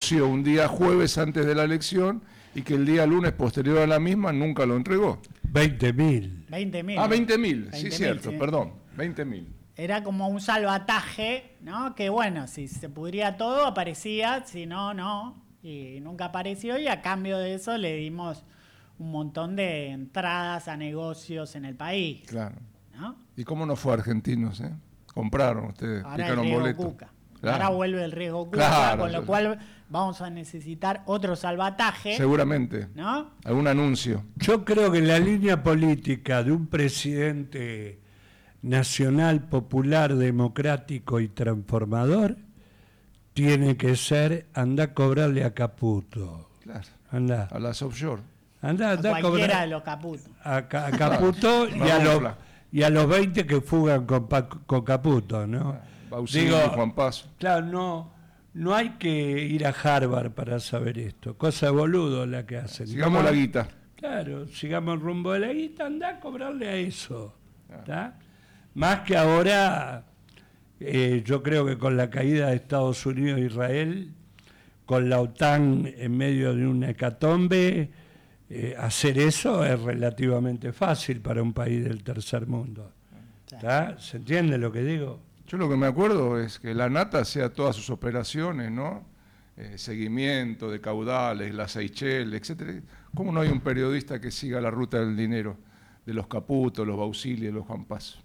negoció un día jueves antes de la elección y que el día lunes posterior a la misma nunca lo entregó. 20.000. 20.000. Ah, 20.000, sí, 20.000, cierto, sí. perdón, 20.000. Era como un salvataje, ¿no? Que bueno, si se pudría todo, aparecía, si no, no. Y nunca apareció y a cambio de eso le dimos un montón de entradas a negocios en el país. Claro. ¿No? ¿Y cómo no fue a Argentinos, eh? Compraron ustedes, Ahora el picaron riesgo boleto. Cuca. Claro. Ahora vuelve el riesgo Cuca, Claro, con lo cual vamos a necesitar otro salvataje. Seguramente. ¿No? Algún anuncio. Yo creo que la línea política de un presidente nacional, popular, democrático y transformador tiene que ser anda a cobrarle a Caputo. Claro. Anda. A las offshore. Anda a Cualquiera cobrar de los Caputos. a Caputo y a los 20 que fugan con Caputo, ¿no? Bausili y Juan Paz. Claro, no hay que ir a Harvard para saber esto. Cosa de boludo la que hacen. Sigamos la guita. Claro, sigamos el rumbo de la guita, anda a cobrarle a eso. ¿Tá? Más que ahora, yo creo que con la caída de Estados Unidos e Israel, con la OTAN en medio de una hecatombe, hacer eso es relativamente fácil para un país del tercer mundo. ¿Tá? ¿Se entiende lo que digo? Yo lo que me acuerdo es que la Nata hacía todas sus operaciones, ¿no? Seguimiento de caudales, la Seychelles, etcétera. ¿Cómo no hay un periodista que siga la ruta del dinero de los Caputos, los Bausili, los Juan Paz?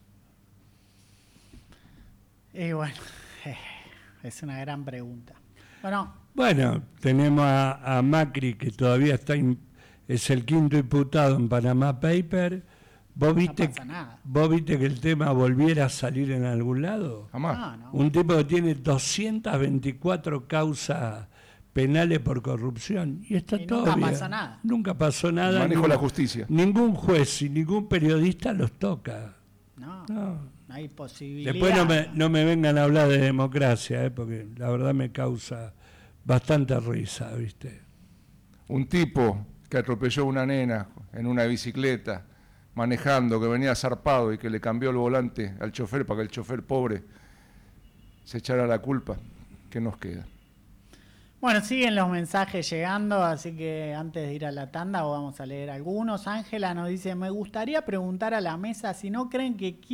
Y bueno, es una gran pregunta. Bueno, tenemos a Macri, que todavía es el quinto imputado en Panama Paper. ¿Vos viste que el tema volviera a salir en algún lado? Jamás. No. Un tipo que tiene 224 causas penales por corrupción y está todo nunca bien. pasa nada. Nunca pasó nada. Manejo la justicia. Ningún juez y ningún periodista los toca. No hay posibilidad. Después no me vengan a hablar de democracia, porque la verdad me causa bastante risa, ¿viste? Un tipo que atropelló a una nena en una bicicleta, manejando, que venía zarpado y que le cambió el volante al chofer para que el chofer pobre se echara la culpa. ¿Qué nos queda? Bueno, siguen los mensajes llegando, así que antes de ir a la tanda vamos a leer algunos. Ángela nos dice, me gustaría preguntar a la mesa si no creen que